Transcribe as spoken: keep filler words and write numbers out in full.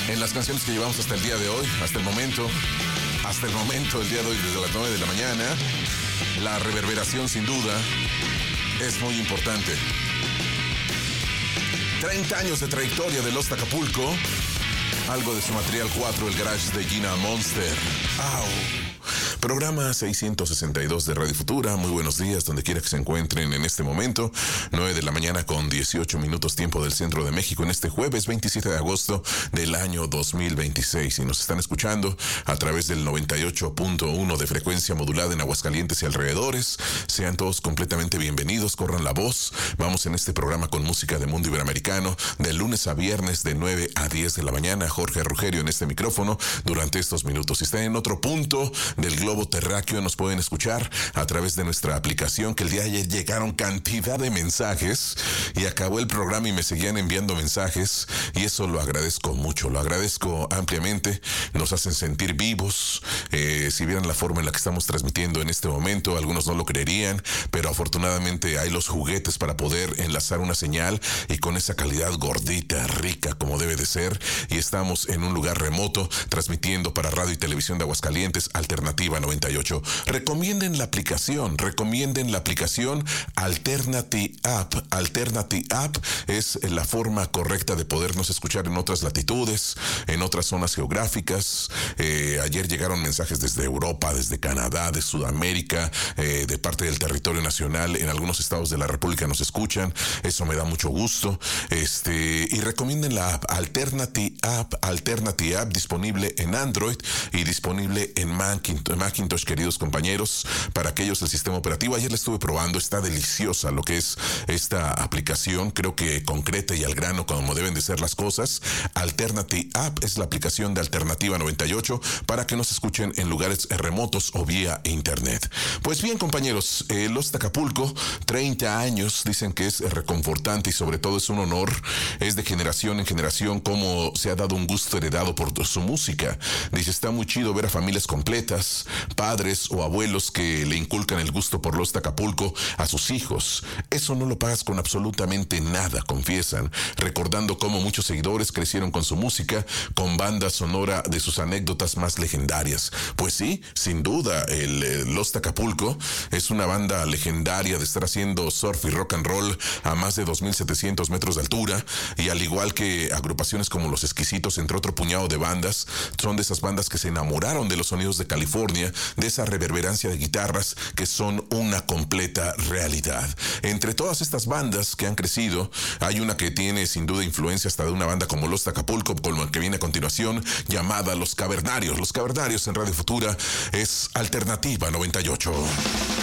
en las canciones que llevamos hasta el día de hoy, hasta el momento, hasta el momento, el día de hoy, desde las nueve de la mañana. La reverberación, sin duda, es muy importante. treinta años de trayectoria de Lost Acapulco. Algo de su material cuatro, el garage de Gina Monster. ¡Au! Programa seiscientos sesenta y dos de Radio Futura. Muy buenos días, donde quiera que se encuentren en este momento. nueve de la mañana con dieciocho minutos tiempo del centro de México en este jueves veintisiete de agosto del año dos mil veintiséis. Y nos están escuchando a través del noventa y ocho punto uno de frecuencia modulada en Aguascalientes y alrededores. Sean todos completamente bienvenidos, corran la voz. Vamos en este programa con música de mundo iberoamericano de lunes a viernes de nueve a diez de la mañana. Jorge Rugerio en este micrófono durante estos minutos. Si están en otro punto del globo terráqueo, nos pueden escuchar a través de nuestra aplicación, que el día de ayer llegaron cantidad de mensajes y acabó el programa y me seguían enviando mensajes, y eso lo agradezco mucho, lo agradezco ampliamente. Nos hacen sentir vivos. Eh, si vieran la forma en la que estamos transmitiendo en este momento, algunos no lo creerían, pero afortunadamente hay los juguetes para poder enlazar una señal y con esa calidad gordita, rica como debe de ser, y estamos en un lugar remoto transmitiendo para radio y televisión de Aguascalientes, Alternativa noventa y ocho. Recomienden la aplicación, recomienden la aplicación Alternati App. Alternati App es la forma correcta de podernos escuchar en otras latitudes, en otras zonas geográficas. Eh, ayer llegaron mensajes desde Europa, desde Canadá, de Sudamérica, eh, de parte del territorio nacional. En algunos estados de la República nos escuchan. Eso me da mucho gusto. Este, y recomienden la app Alternati App, Alternati App, disponible en Android y disponible en Macintosh. Macintosh, queridos compañeros, para aquellos del sistema operativo. Ayer la estuve probando, está deliciosa lo que es esta aplicación, creo que concreta y al grano como deben de ser las cosas. Alternati App es la aplicación de Alternativa noventa y ocho para que nos escuchen en lugares remotos o vía internet. Pues bien, compañeros, eh, Lost Acapulco, treinta años, dicen que es reconfortante y sobre todo es un honor, es de generación en generación como se ha dado un gusto heredado por su música. Dice, está muy chido ver a familias completas, padres o abuelos que le inculcan el gusto por Lost Acapulco a sus hijos. Eso no lo pagas con absolutamente nada, confiesan, recordando cómo muchos seguidores crecieron con su música, con banda sonora de sus anécdotas más legendarias. Pues sí, sin duda, el, el Lost Acapulco es una banda legendaria de estar haciendo surf y rock and roll a más de dos mil setecientos metros de altura, y al igual que agrupaciones como Los Exquisitos, entre otro puñado de bandas, son de esas bandas que se enamoraron de los sonidos de California, de esa reverberancia de guitarras que son una completa realidad. Entre todas estas bandas que han crecido, hay una que tiene sin duda influencia hasta de una banda como Lost Acapulco, con lo que viene a continuación, llamada Los Cavernarios. Los Cavernarios en Radio Futura es Alternativa noventa y ocho.